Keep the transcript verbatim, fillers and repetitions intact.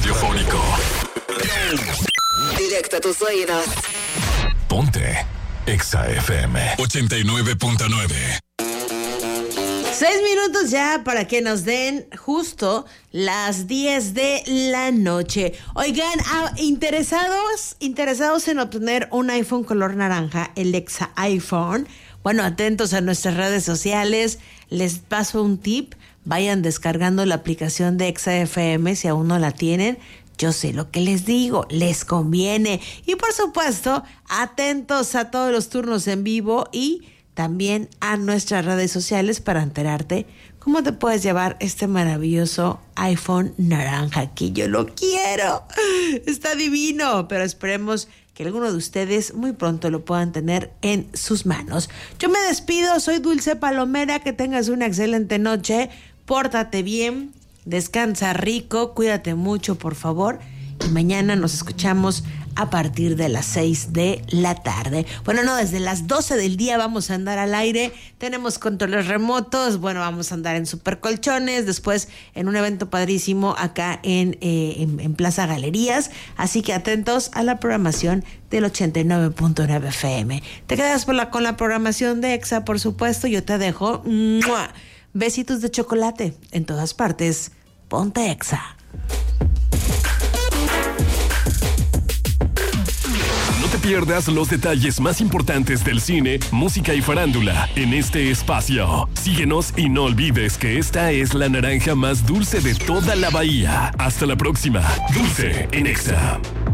radiofónico. Directo a tus oídos. Ponte Exa F M ochenta y nueve punto nueve. Seis minutos ya para que nos den justo las diez de la noche. Oigan, ah, interesados, interesados en obtener un iPhone color naranja, el Exa iPhone. Bueno, atentos a nuestras redes sociales. Les paso un tip. Vayan descargando la aplicación de Exa F M si aún no la tienen. Yo sé lo que les digo, les conviene. Y por supuesto, atentos a todos los turnos en vivo y también a nuestras redes sociales para enterarte cómo te puedes llevar este maravilloso iPhone naranja que yo lo quiero. Está divino, pero esperemos que alguno de ustedes muy pronto lo puedan tener en sus manos. Yo me despido, soy Dulce Palomera, que tengas una excelente noche, pórtate bien, descansa rico, cuídate mucho, por favor, y mañana nos escuchamos a partir de las seis de la tarde. Bueno, no, desde las doce del día vamos a andar al aire. Tenemos controles remotos. Bueno, vamos a andar en Supercolchones. Después en un evento padrísimo acá en, eh, en, en Plaza Galerías. Así que atentos a la programación del ochenta y nueve punto nueve F M. Te quedas por la, con la programación de Exa, por supuesto. Yo te dejo ¡mua! Besitos de chocolate en todas partes. Ponte Exa. No te pierdas los detalles más importantes del cine, música y farándula en este espacio. Síguenos y no olvides que esta es la naranja más dulce de toda la bahía. Hasta la próxima. Dulce en Exa.